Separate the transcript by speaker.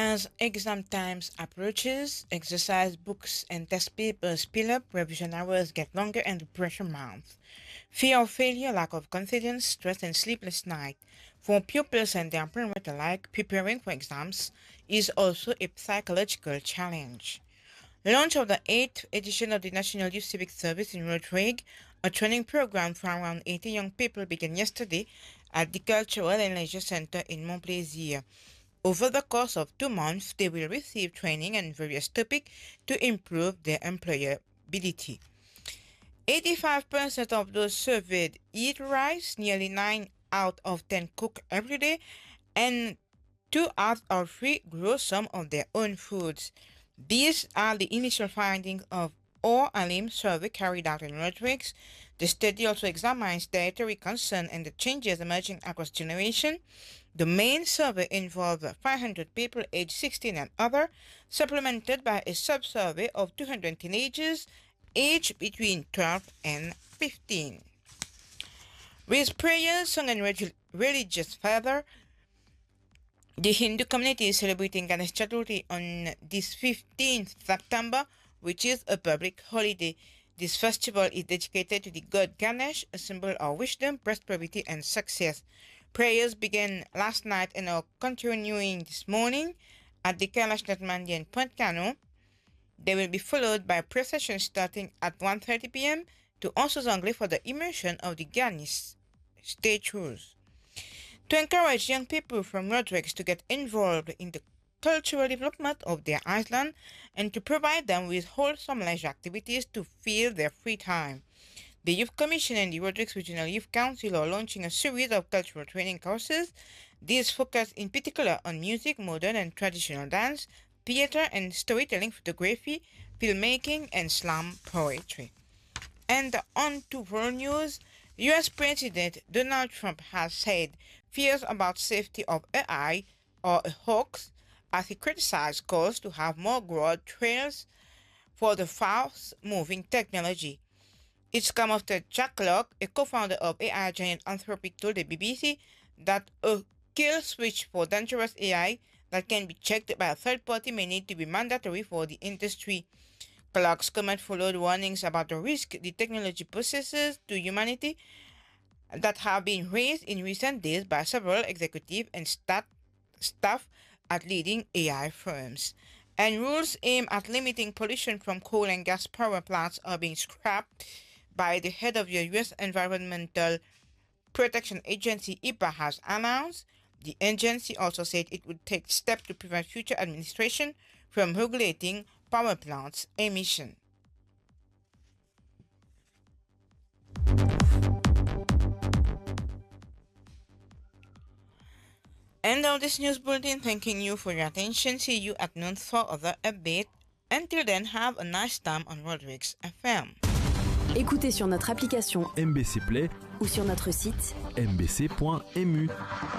Speaker 1: As exam times approaches, exercise books and test papers pile up, revision hours get longer and the pressure mounts. Fear of failure, lack of confidence, stress and sleepless nights. For pupils and their parents alike, preparing for exams is also a psychological challenge. Launch of the 8th edition of the National Youth Civic Service in Rodrigue, a training program for around 80 young people, began yesterday at the Cultural and Leisure Center in Montplaisir. Over the course of 2 months, they will receive training on various topics to improve their employability. 85% of those surveyed eat rice, nearly 9 out of 10 cook every day, and 2 out of 3 grow some of their own foods. These are the initial findings of Or Alim survey carried out in Rodrigues. The study also examines dietary concern and the changes emerging across generation. The main survey involved 500 people aged 16 and other, supplemented by a sub-survey of 200 teenagers aged between 12 and 15. With prayers, song and religious fervor, the Hindu community is celebrating Ganesh Chaturthi on this 15th September, which is a public holiday. This festival is dedicated to the god Ganesh, a symbol of wisdom, prosperity, and success. Prayers began last night and are continuing this morning at the Kailash Nath Mandir in Pointe Cano. They will be followed by a procession starting at 1:30 p.m. to Anse aux Anglais for the immersion of the Ganesh statues. To encourage young people from Rodrigues to get involved in the cultural development of their island and to provide them with wholesome leisure activities to fill their free time. The Youth Commission and the Rodrigues Regional Youth Council are launching a series of cultural training courses. These focus in particular on music, modern and traditional dance, theater and storytelling, photography, filmmaking, and slam poetry. And on to world news. U.S. President Donald Trump has said fears about safety of AI are a hoax as he criticized calls to have more broad trails for the fast-moving technology. It's come after Jack Locke, a co-founder of AI giant Anthropic, told the BBC that a kill switch for dangerous AI that can be checked by a third party may need to be mandatory for the industry. Clark's comment followed warnings about the risk the technology poses to humanity that have been raised in recent days by several executives and staff at leading AI firms. And rules aimed at limiting pollution from coal and gas power plants are being scrapped by the head of the U.S. Environmental Protection Agency, EPA, has announced. The agency also said it would take steps to prevent future administration from regulating power plants' emission. End of this news bulletin. Thanking you for your attention. See you at noon for other update. Until then, have a nice time on Rodrigues FM.
Speaker 2: Écoutez sur notre application
Speaker 3: MBC Play
Speaker 2: ou sur notre site
Speaker 3: mbc.mu.